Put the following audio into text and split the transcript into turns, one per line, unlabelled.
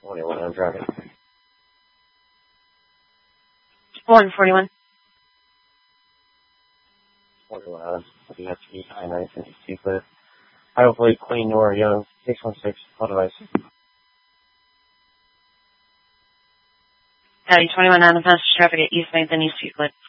41, I'm driving.
141.
41, Adam. WFT, I-952 clear. Iowa Fleet, Queen Nora Young, 616, all device.
21 Adam, fast traffic at East Bank, then East Euclid.